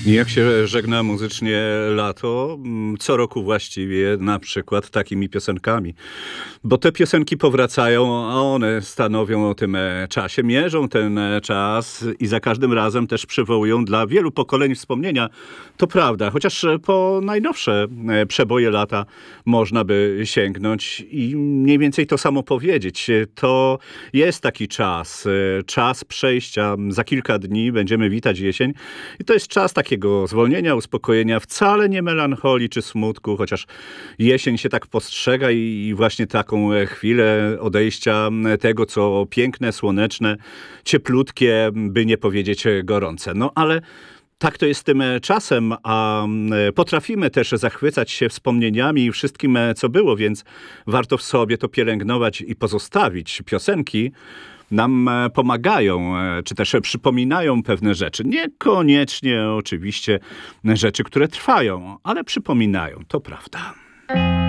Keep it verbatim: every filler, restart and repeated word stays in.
Jak się żegna muzycznie lato? Co roku właściwie, na przykład takimi piosenkami. Bo te piosenki powracają, a one stanowią o tym e, czasie, mierzą ten e, czas i za każdym razem też przywołują dla wielu pokoleń wspomnienia. To prawda, chociaż e, po najnowsze e, przeboje lata można by sięgnąć i mniej więcej to samo powiedzieć. E, To jest taki czas, e, czas przejścia. Za kilka dni będziemy witać jesień i to jest czas takiego zwolnienia, uspokojenia, wcale nie melancholii czy smutku, chociaż jesień się tak postrzega i, i właśnie taką e, chwilę odejścia e, tego, co piękne, słoneczne, cieplutkie, by nie powiedzieć e, gorące. No ale tak to jest z tym e, czasem, a e, potrafimy też zachwycać się wspomnieniami i wszystkim, e, co było, więc warto w sobie to pielęgnować i pozostawić. Piosenki nam e, pomagają, e, czy też e, przypominają pewne rzeczy. Niekoniecznie oczywiście rzeczy, które trwają, ale przypominają, to prawda.